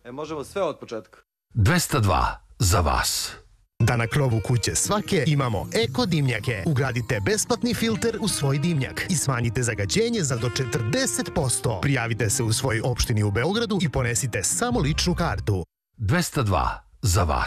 Možemo sve od početka. 202 za vas. Da na krovu kuće svake imamo eko dimnjake. Ugradite besplatni filter u svoj dimnjak i smanjite zagađenje za do 40%. Prijavite se u svojoj opštini u Beogradu i ponesite samo ličnu kartu. 202 za vas.